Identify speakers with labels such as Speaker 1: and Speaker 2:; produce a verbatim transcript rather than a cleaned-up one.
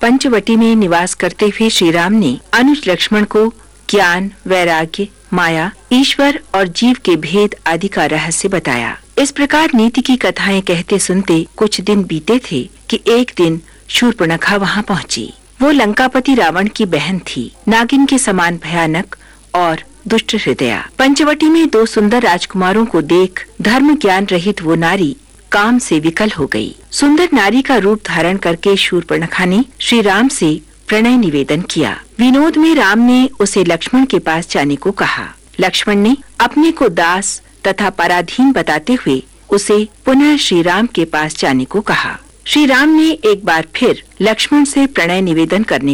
Speaker 1: पंचवटी में निवास करते हुए श्री राम ने अनुज लक्ष्मण को ज्ञान, वैराग्य, माया, ईश्वर और जीव के भेद आदि का रहस्य बताया। इस प्रकार नीति की कथाएं कहते सुनते कुछ दिन बीते थे कि एक दिन शूर्पणखा वहां पहुंची। वो लंकापति रावण की बहन थी, नागिन के समान भयानक और दुष्ट हृदया। पंचवटी में दो सुंदर राजकुमारों को देख धर्म ज्ञान रहित वो नारी काम से विकल हो गई। सुंदर नारी का रूप धारण करके शूर्पणखा ने श्री राम से प्रणय निवेदन किया। विनोद में राम ने उसे लक्ष्मण के पास जाने को कहा। लक्ष्मण ने अपने को दास तथा पराधीन बताते हुए उसे पुनः श्री राम के पास जाने को कहा। श्री राम ने एक बार फिर लक्ष्मण से प्रणय निवेदन करने